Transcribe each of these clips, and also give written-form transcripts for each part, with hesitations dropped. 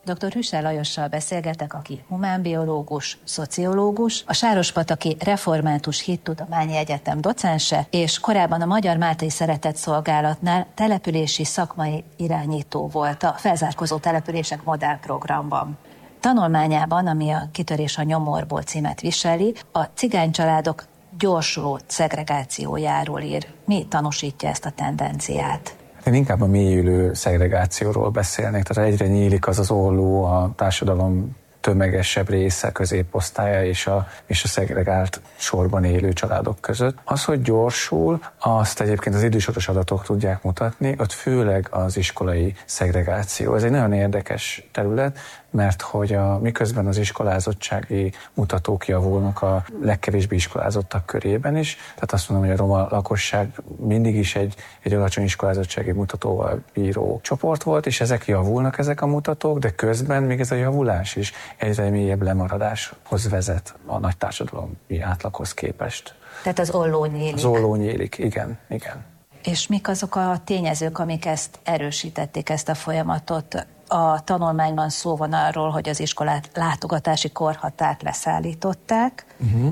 Dr. Hüsel Lajossal beszélgetek, aki humánbiológus, szociológus, a Sárospataki Református Hittudományi Egyetem docense, és korábban a Magyar Máltai Szeretetszolgálatnál települési szakmai irányító volt a felzárkózó települések modellprogramban. Tanulmányában, ami a Kitörés a nyomorból címet viseli, a cigánycsaládok gyorsuló szegregációjáról ír. Mi tanúsítja ezt a tendenciát? Én inkább a mélyülő szegregációról beszélnék, tehát egyre nyílik az olló a társadalom tömegesebb része, középosztálya és a szegregált sorban élő családok között. Az, hogy gyorsul, azt egyébként az idősoros adatok tudják mutatni, ott főleg az iskolai szegregáció. Ez egy nagyon érdekes terület, mert hogy miközben az iskolázottsági mutatók javulnak a legkevésbé iskolázottak körében is, tehát azt mondom, hogy a roma lakosság mindig is egy alacsony iskolázottsági mutatóval bíró csoport volt, és ezek javulnak, ezek a mutatók, de közben még ez a javulás is egyre mélyebb lemaradáshoz vezet a nagy társadalmi átlaghoz képest. Tehát az olló nyílik. Az olló nyílik, igen. És mik azok a tényezők, amik ezt erősítették, ezt a folyamatot? A tanulmányban szó van arról, hogy az iskolát látogatási korhatárt leszállították.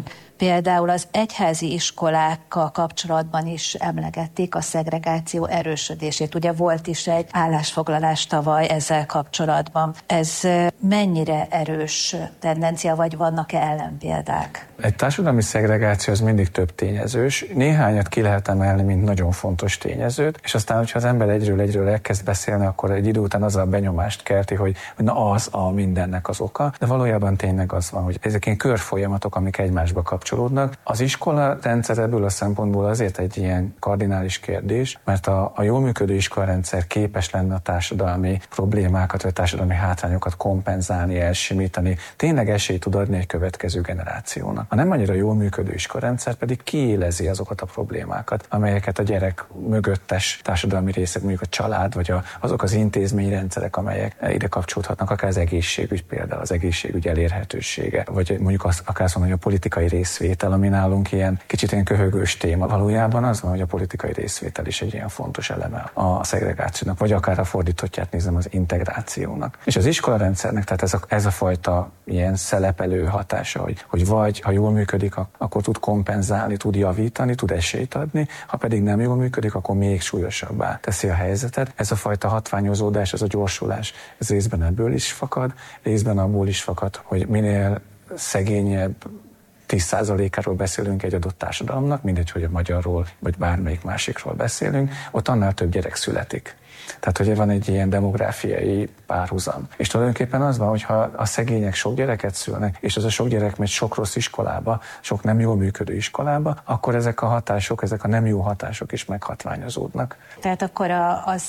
Például az egyházi iskolákkal kapcsolatban is emlegették a szegregáció erősödését. Ugye volt is egy állásfoglalás tavaly ezzel kapcsolatban. Ez mennyire erős tendencia, vagy vannak-e ellenpéldák? Egy társadalmi szegregáció az mindig több tényezős. Néhányat ki lehet emelni, mint nagyon fontos tényezőt, és aztán, hogyha az ember egyről elkezd beszélni, akkor egy idő után azzal a benyomást kelti, hogy na az a mindennek az oka, de valójában tényleg az van, hogy ezek ilyen körfolyamatok, amik egymásba kapcsolódnak. Az iskola rendszer ebből a szempontból azért egy ilyen kardinális kérdés, mert a jól működő iskolarendszer képes lenne a társadalmi problémákat, vagy a társadalmi hátrányokat kompenzálni, elsimítani, tényleg esélyt tud adni egy következő generációnak. A nem annyira jól működő iskolarendszer pedig kiélezi azokat a problémákat, amelyeket a gyerek mögöttes társadalmi részek, mondjuk a család, vagy azok az intézményrendszerek, amelyek ide kapcsolódhatnak, akár az egészségügy például, az egészségügy elérhetősége, vagy mondjuk akár azt mondani, hogy a politikai részvétel, ami nálunk kicsit ilyen köhögős téma. Valójában az van, hogy a politikai részvétel is egy ilyen fontos eleme a szegregációnak, vagy akár a fordítottját nézem, az integrációnak. És az iskolarendszernek, tehát ez a fajta ilyen szelepelő hatása, hogy vagy ha jól működik, akkor tud kompenzálni, tud javítani, tud esélyt adni, ha pedig nem jól működik, akkor még súlyosabbá teszi a helyzetet. Ez a fajta hatványozódás, ez a gyorsulás, ez részben ebből is fakad, részben abból is fakad, hogy minél szegényebb 10%-áról beszélünk egy adott társadalomnak, mindegy, hogy a magyarról, vagy bármelyik másikról beszélünk, ott annál több gyerek születik. Tehát, hogy van egy ilyen demográfiai párhuzam. És tulajdonképpen az van, hogy ha a szegények sok gyereket szülnek, és az a sok gyerek megy sok rossz iskolába, sok nem jól működő iskolába, akkor ezek a hatások, ezek a nem jó hatások is meghatványozódnak. Tehát akkor az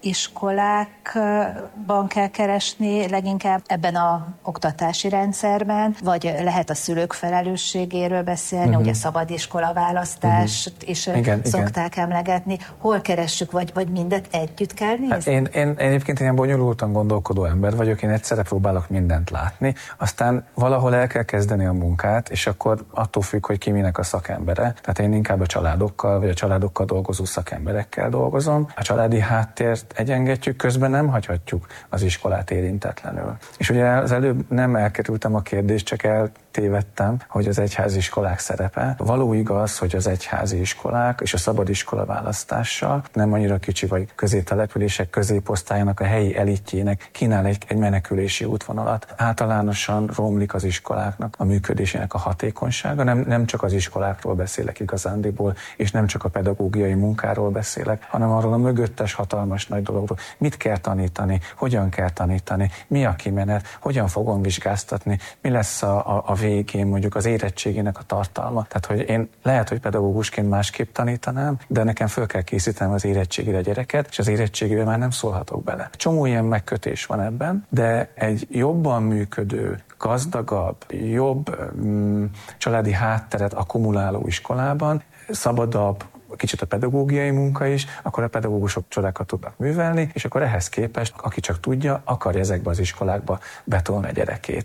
iskolákban kell keresni leginkább ebben az oktatási rendszerben, vagy lehet a szülők felelősségéről beszélni, ugye szabad iskola választást is szokták emlegetni. Hol keressük, vagy mindet együtt kell nézni? Én egyébként ilyen bonyolultan gondolkodó ember vagyok, én egyszerre próbálok mindent látni, aztán valahol el kell kezdeni a munkát, és akkor attól függ, hogy ki minek a szakembere. Tehát én inkább a családokkal, vagy a családokkal dolgozó szakemberekkel dolgozom. A családi háttért egyengetjük, közben nem hagyhatjuk az iskolát érintetlenül. És ugye az előbb nem elkerültem a kérdést, csak eltévedtem, hogy az egyházi iskolák szerepe. Való igaz, hogy az egyházi iskolák és a szabad iskola választással nem annyira kicsi vagy középtelepülések középosztályának, a helyi elitjének kínál egy menekülési útvonalat. Általánosan romlik az iskoláknak a működésének a hatékonysága. Nem csak az iskolákról beszélek igazándiból, és nem csak a pedagógiai munkáról beszélek, hanem arról a mögöttes hatalmas nagy dologról. Mit kell tanítani, hogyan kell tanítani, mi a kimenet, hogyan fogom vizsgáztatni, mi lesz a végén mondjuk az érettségének a tartalma. Tehát, hogy én lehet, hogy pedagógusként másképp tanítanám, de nekem föl kell készítenem az érettségére a gyereket, és az érettségére már nem szólhatok bele. Csomó ilyen megkötés van ebben, de egy jobban működő, gazdagabb, jobb családi hátteret akkumuláló iskolában szabadabb, kicsit a pedagógiai munka is, akkor a pedagógusok csodákat tudnak művelni, és akkor ehhez képest, aki csak tudja, akarja ezekbe az iskolákba betolni a gyerekét.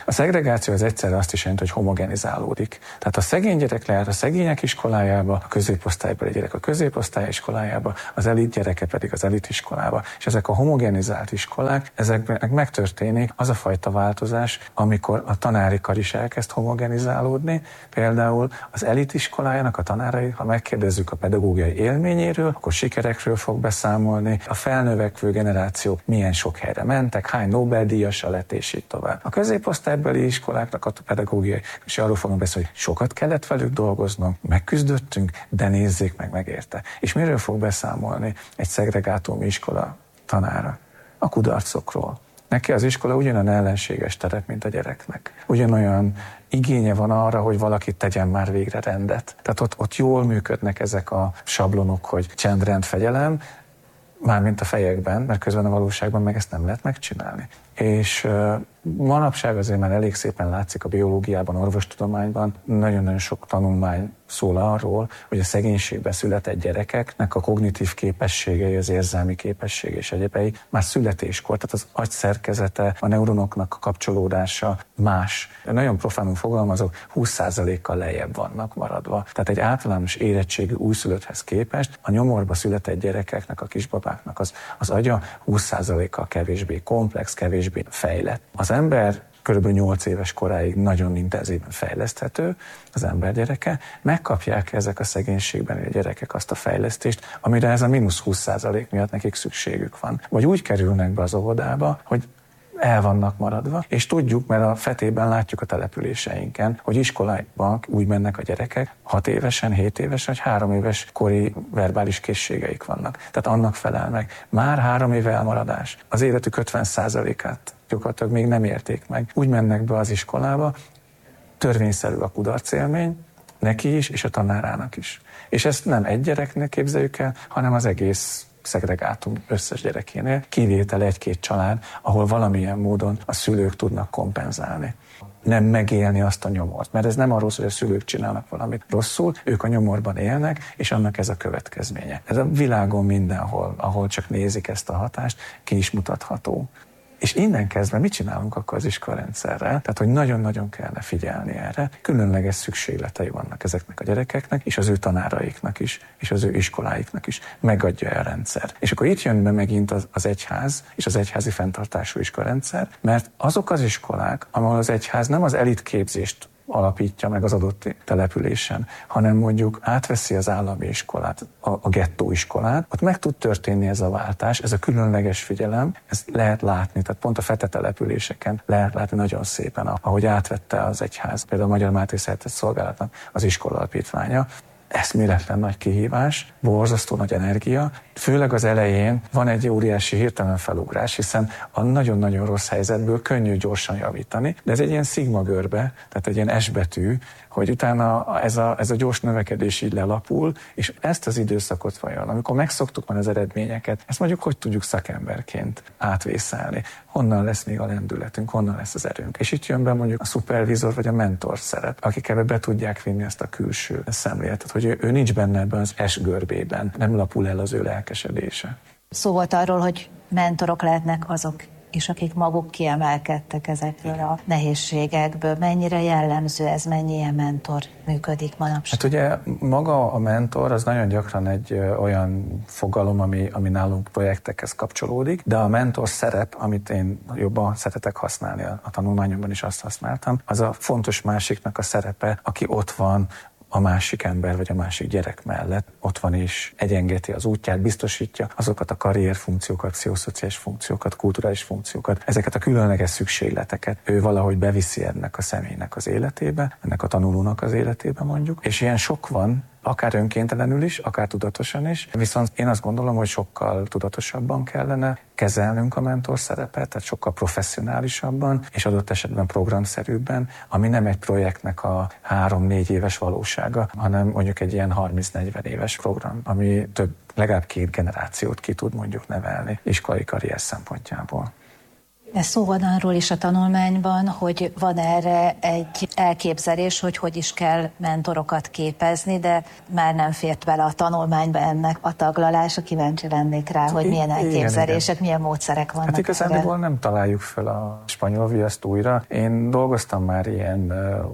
A szegregáció az egyszerre azt is jelenti, hogy homogenizálódik. Tehát a szegény gyerek lehet a szegények iskolájába, a középosztálybeli gyerek a középosztály iskolájába, az elit gyereke pedig az elit iskolába. És ezek a homogenizált iskolák, ezekben megtörténik az a fajta változás, amikor a tanári kar is elkezd homogenizálódni. Például az elit iskolájának a tanárai, ha megkérdezzük a pedagógiai élményéről, akkor sikerekről fog beszámolni. A felnövekvő generációk milyen sok helyre mentek, hány Nobel-díjasa lett, és így tovább. A középosztálybeli iskoláknak a pedagógiai, és arról fogunk beszélni, hogy sokat kellett velük dolgoznom, megküzdöttünk, de nézzék meg, megérte. És miről fog beszámolni egy szegregátum iskola tanára? A kudarcokról. Neki az iskola ugyanolyan ellenséges terep, mint a gyereknek. Ugyanolyan igénye van arra, hogy valaki tegyen már végre rendet. Tehát ott jól működnek ezek a sablonok, hogy csend, rend, fegyelem, mármint a fejekben, mert közben a valóságban meg ezt nem lehet megcsinálni. És manapság azért már elég szépen látszik a biológiában, orvostudományban, nagyon-nagyon sok tanulmány szól arról, hogy a szegénységben született gyerekeknek a kognitív képességei, az érzelmi képességei és egyébei már születéskor, tehát az agy szerkezete, a neuronoknak a kapcsolódása más. Nagyon profánul fogalmazok, 20%-kal lejjebb vannak maradva. Tehát egy általános érettségű újszülötthez képest a nyomorba született gyerekeknek, a kisbabáknak az agya 20%-kal kevésbé komplex, kevésbé fejlett. Az ember körülbelül 8 éves koráig nagyon intenzíven fejleszthető, az ember gyereke, megkapják ezek a szegénységben a gyerekek azt a fejlesztést, amire ez a -20% miatt nekik szükségük van. Vagy úgy kerülnek be az óvodába, hogy el vannak maradva, és tudjuk, mert a Fetében látjuk a településeinken, hogy iskolába úgy mennek a gyerekek, 6 évesen, 7 évesen, vagy 3 éves kori verbális készségeik vannak. Tehát annak felel meg. Már 3 év elmaradás. Az életük 50%-át gyakorlatilag még nem érték meg. Úgy mennek be az iskolába, törvényszerű a kudarcélmény, neki is, és a tanárának is. És ezt nem egy gyereknek képzeljük el, hanem az egész szegregátum összes gyerekénél, kivétel 1-2 család, ahol valamilyen módon a szülők tudnak kompenzálni. Nem megélni azt a nyomort, mert ez nem arról szól, hogy a szülők csinálnak valamit rosszul, ők a nyomorban élnek, és annak ez a következménye. Ez a világon mindenhol, ahol csak nézik ezt a hatást, ki is mutatható. És innen kezdve mit csinálunk akkor az iskolarendszerrel? Tehát, hogy nagyon-nagyon kellene figyelni erre. Különleges szükségletei vannak ezeknek a gyerekeknek, és az ő tanáraiknak is, és az ő iskoláiknak is. Megadja el a rendszer. És akkor itt jön be megint az egyház, és az egyházi fenntartású iskolarendszer, mert azok az iskolák, ahol az egyház nem az elitképzést alapítja meg az adott településen, hanem mondjuk átveszi az állami iskolát, a gettó iskolát, ott meg tud történni ez a váltás, ez a különleges figyelem, ezt lehet látni, tehát pont a fete településeken lehet látni nagyon szépen, ahogy átvette az egyház, például a Magyar Máté Szeretett Szolgálatnak az iskola alapítványa. Eszméletlen nagy kihívás, borzasztó nagy energia, főleg az elején van egy óriási hirtelen felugrás, hiszen a nagyon-nagyon rossz helyzetből könnyű gyorsan javítani, de ez egy ilyen szigma görbe, tehát egy ilyen S betű, hogy utána ez a gyors növekedés így lelapul, és ezt az időszakot vajon, amikor megszoktuk már az eredményeket, ezt mondjuk hogy tudjuk szakemberként átvészelni, honnan lesz még a lendületünk, honnan lesz az erőnk. És itt jön be mondjuk a szupervizor vagy a mentor szerep, akik ebbe be tudják vinni ezt a külső szemléletet, hogy ő nincs benne ebben az S görbében, nem lapul el az ő lelkesedése. Szó volt arról, hogy mentorok lehetnek azok és akik maguk kiemelkedtek ezekről a nehézségekből. Mennyire jellemző ez, mennyi ilyen mentor működik manapság? Hát ugye maga a mentor az nagyon gyakran egy olyan fogalom, ami nálunk projektekhez kapcsolódik, de a mentor szerep, amit én jobban szeretek használni, a tanulmányomban is azt használtam, az a fontos másiknak a szerepe, aki ott van, a másik ember vagy a másik gyerek mellett ott van és egyengeti az útját, biztosítja azokat a karrierfunkciókat, pszichoszociális funkciókat, kulturális funkciókat, ezeket a különleges szükségleteket ő valahogy beviszi ennek a személynek az életébe, ennek a tanulónak az életébe mondjuk, és ilyen sok van, akár önkéntelenül is, akár tudatosan is, viszont én azt gondolom, hogy sokkal tudatosabban kellene kezelnünk a mentor szerepet, tehát sokkal professzionálisabban, és adott esetben programszerűbben, ami nem egy projektnek a 3-4 éves valósága, hanem mondjuk egy ilyen 30-40 éves program, ami legalább 2 generációt ki tud mondjuk nevelni iskolai karrier szempontjából. Ez szó van arról is a tanulmányban, hogy van erre egy elképzelés, hogy is kell mentorokat képezni, de már nem fért bele a tanulmányba ennek a taglalása. Kíváncsi lennék rá, hogy milyen elképzelések, milyen módszerek vannak. Hát igazán nem találjuk föl a spanyol viaszt újra. Én dolgoztam már ilyen,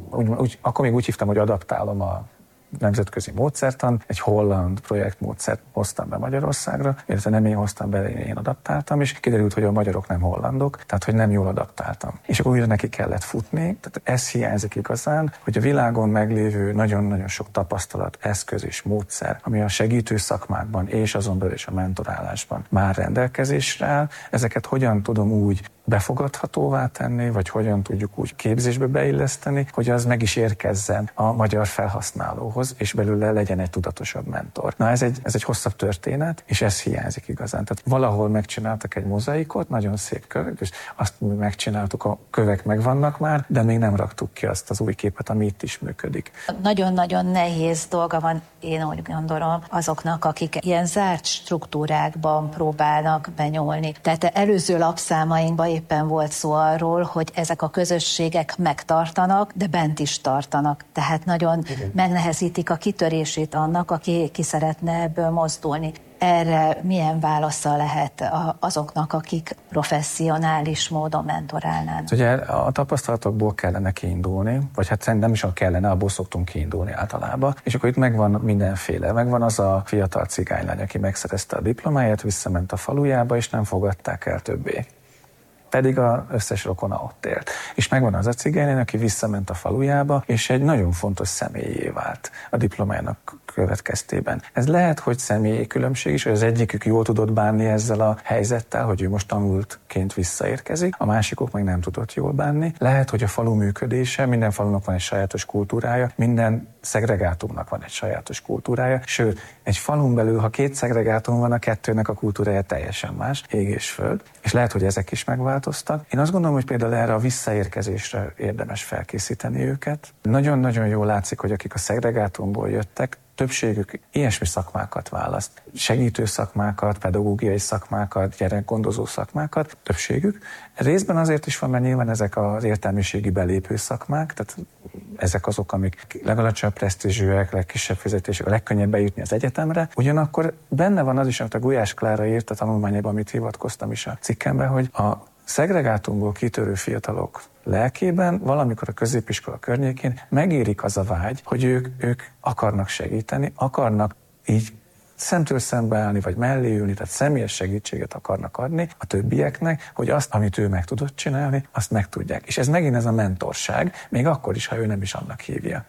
akkor még úgy hívtam, hogy adaptálom a nemzetközi módszertan, egy holland projektmódszert hoztam be Magyarországra, illetve nem én hoztam be, én adaptáltam, és kiderült, hogy a magyarok nem hollandok, tehát hogy nem jól adaptáltam. És akkor újra neki kellett futni, tehát ez hiányzik igazán, hogy a világon meglévő nagyon-nagyon sok tapasztalat, eszköz és módszer, ami a segítő szakmákban és azon belül is a mentorálásban már rendelkezésre áll, ezeket hogyan tudom úgy befogadhatóvá tenni, vagy hogyan tudjuk úgy képzésbe beilleszteni, hogy az meg is érkezzen a magyar felhasználóhoz, és belőle legyen egy tudatosabb mentor. Na ez egy hosszabb történet, és ez hiányzik igazán. Tehát valahol megcsináltak egy mozaikot, nagyon szép kövek, és azt megcsináltuk, a kövek megvannak már, de még nem raktuk ki azt az új képet, ami itt is működik. Nagyon-nagyon nehéz dolga van, én úgy gondolom, azoknak, akik ilyen zárt struktúrákban próbálnak benyúlni. Tehát előző lapszámainkban éppen volt szó arról, hogy ezek a közösségek megtartanak, de bent is tartanak. Tehát nagyon megnehezítik a kitörését annak, aki ki szeretne ebből mozdulni. Erre milyen válasza lehet azoknak, akik professzionális módon mentorálnának? Ugye a tapasztalatokból kellene kiindulni, vagy hát szerintem nem is kellene, abból szoktunk kiindulni általában, és akkor itt megvan mindenféle. Megvan az a fiatal cigánylány, aki megszerezte a diplomáját, visszament a falujába, és nem fogadták el többé. Pedig az összes rokona ott élt. És megvan az a cigány, aki visszament a falujába, és egy nagyon fontos személyé vált a diplomájának következtében. Ez lehet, hogy személyi különbség is, hogy az egyikük jól tudott bánni ezzel a helyzettel, hogy ő most tanultként visszaérkezik, a másikuk meg nem tudott jól bánni. Lehet, hogy a falu működése, minden falunak van egy sajátos kultúrája, minden szegregátumnak van egy sajátos kultúrája, sőt, egy falun belül, ha két szegregátum van, a kettőnek a kultúrája teljesen más, ég és föld, és lehet, hogy ezek is megváltoztak. Én azt gondolom, hogy például erre a visszaérkezésre érdemes felkészíteni őket. Nagyon-nagyon jól látszik, hogy akik a szegregátumból jöttek, többségük ilyesmi szakmákat választ. Segítő szakmákat, pedagógiai szakmákat, gyerekgondozó szakmákat, többségük. Részben azért is van, mert nyilván ezek az értelmiségi belépő szakmák, tehát ezek azok, amik legalacsonyabb presztízsűek, legkisebb fizetések, a legkönnyebb bejutni az egyetemre. Ugyanakkor benne van az is, amit a Gulyás Klára írt a tanulmányában, amit hivatkoztam is a cikkemben, hogy a szegregátumból kitörő fiatalok lelkében valamikor a középiskola környékén megérik az a vágy, hogy ők akarnak segíteni, akarnak így szemtől szembe állni, vagy mellé ülni, tehát személyes segítséget akarnak adni a többieknek, hogy azt, amit ő meg tudott csinálni, azt meg tudják. És ez megint ez a mentorság, még akkor is, ha ő nem is annak hívja.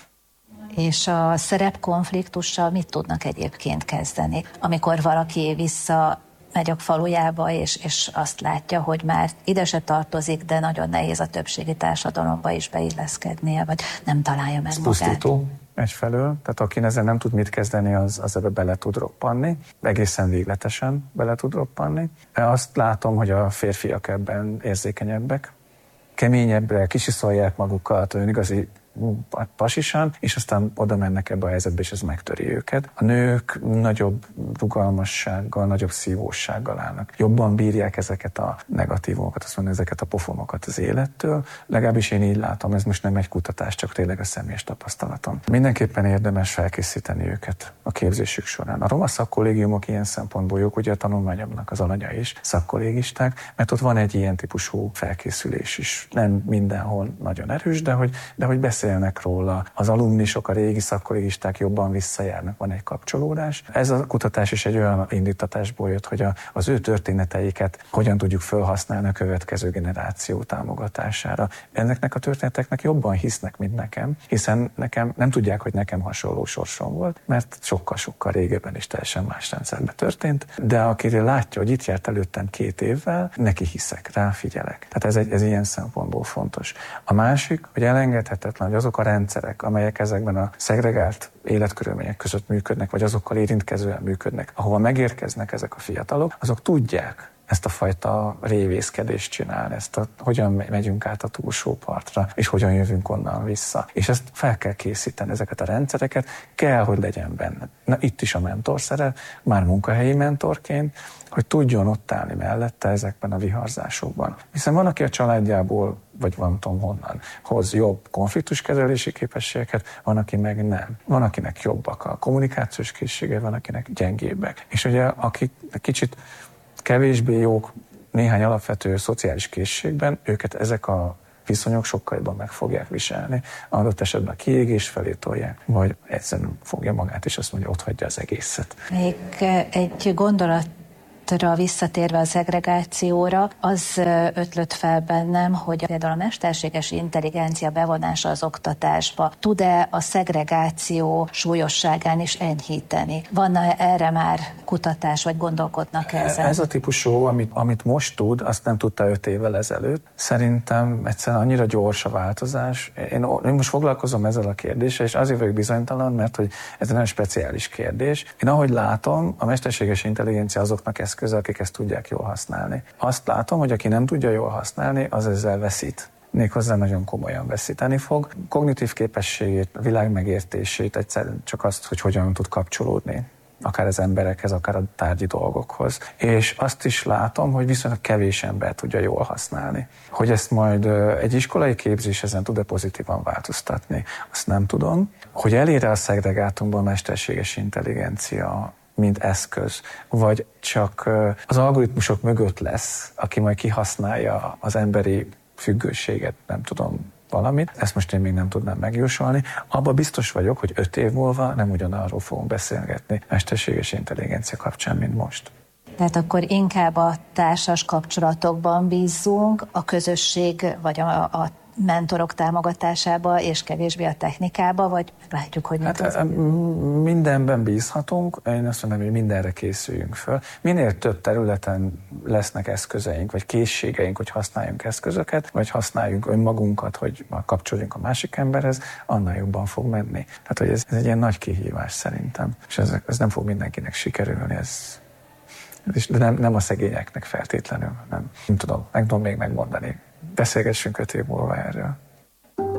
És a szerepkonfliktussal mit tudnak egyébként kezdeni? Amikor valaki megy a falujába, és azt látja, hogy már ide se tartozik, de nagyon nehéz a többségi társadalomba is beilleszkednie, vagy nem találja meg magát. Pusztító egyfelől, tehát aki ezzel nem tud mit kezdeni, az ebbe bele tud roppanni, egészen végletesen bele tud roppanni. Azt látom, hogy a férfiak ebben érzékenyebbek, keményebbre, kisiszolják magukat, igazi pasisan, és aztán oda mennek ebbe a helyzetbe, és ez megtöri őket. A nők nagyobb rugalmassággal, nagyobb szívósággal állnak. Jobban bírják ezeket a negatívumokat, azt mondom, ezeket a pofonokat az élettől. Legalábbis én így látom, ez most nem egy kutatás, csak tényleg a személyes tapasztalatom. Mindenképpen érdemes felkészíteni őket a képzésük során. A roma szakkollégiumok ilyen szempontból jók, ugye a tanulmányomnak az alanya is szakkollégisták, mert ott van egy ilyen típusú felkészülés is. Nem mindenhol nagyon erős, de hogy beszélnek róla. Az alumnisok, a régi szakkollégisták jobban visszajárnak, van egy kapcsolódás. Ez a kutatás is egy olyan indítatásból jött, hogy az ő történeteiket hogyan tudjuk felhasználni a következő generáció támogatására. Ezeknek a történeteknek jobban hisznek, mint nekem, hiszen nekem nem tudják, hogy nekem hasonló sorsom volt, mert sokkal-sokkal régebben is teljesen más rendszerben történt, de akiről látja, hogy itt járt előttem 2 évvel, neki hiszek, ráfigyelek. Tehát ez ilyen szempontból fontos. A másik, hogy elengedhetetlen, hogy azok a rendszerek, amelyek ezekben a szegregált életkörülmények között működnek, vagy azokkal érintkezően működnek, ahova megérkeznek ezek a fiatalok, azok tudják ezt a fajta révészkedést csinálni, hogyan megyünk át a túlsó partra, és hogyan jövünk onnan vissza. És ezt fel kell készíteni, ezeket a rendszereket, kell, hogy legyen benne. Na, itt is a mentor szerep, már munkahelyi mentorként, hogy tudjon ott állni mellette ezekben a viharzásokban. Hiszen van, aki a családjából, vagy van tudom honnan, hoz jobb konfliktuskezelési képességeket, van, aki meg nem. Van, akinek jobbak a kommunikációs készsége, van, akinek gyengébbek. És ugye, akik kicsit kevésbé jók néhány alapvető szociális készségben, őket ezek a viszonyok sokkal jobban meg fogják viselni. Adott esetben a kiégés felé tolják, vagy egyszerűen fogja magát, és azt mondja, ott hagyja az egészet. Még egy gondolat visszatérve a szegregációra, az ötlött fel bennem, hogy például a mesterséges intelligencia bevonása az oktatásba tud-e a szegregáció súlyosságán is enyhíteni? Van-e erre már kutatás, vagy gondolkodnak ezen? Ez a típusú, amit most tud, azt nem tudta 5 évvel ezelőtt. Szerintem egyszerűen annyira gyors a változás. Én most foglalkozom ezzel a kérdéssel, és azért vagyok bizonytalan, mert hogy ez egy nagyon speciális kérdés. Én ahogy látom, a mesterséges intelligencia azoknak eszköze, akik ezt tudják jól használni. Azt látom, hogy aki nem tudja jól használni, az ezzel veszít. Méghozzá nagyon komolyan veszíteni fog. Kognitív képességét, a világ megértését, egyszerűen csak azt, hogy hogyan tud kapcsolódni. Akár az emberekhez, akár a tárgyi dolgokhoz. És azt is látom, hogy viszonylag kevés ember tudja jól használni. Hogy ezt majd egy iskolai képzés ezen tud-e pozitívan változtatni, azt nem tudom. Hogy elér a szegregátumban a mesterséges intelligencia, mint eszköz, vagy csak az algoritmusok mögött lesz, aki majd kihasználja az emberi függőséget, nem tudom, valamit. Ezt most én még nem tudnám megjósolni. Abba biztos vagyok, hogy 5 év múlva nem ugyanarról fogunk beszélgetni mesterséges intelligencia kapcsán, mint most. Tehát akkor inkább a társas kapcsolatokban bízzunk, a közösség vagy a mentorok támogatásába, és kevésbé a technikába, vagy látjuk, hogy mindenben bízhatunk, én azt mondom, hogy mindenre készüljünk föl. Minél több területen lesznek eszközeink, vagy készségeink, hogy használjunk eszközöket, vagy használjunk önmagunkat, hogy kapcsoljunk a másik emberhez, annál jobban fog menni. Tehát, hogy ez egy ilyen nagy kihívás szerintem, és ez nem fog mindenkinek sikerülni, de nem a szegényeknek feltétlenül, nem tudom még megmondani. Beszélgessünk 5 év múlva erről.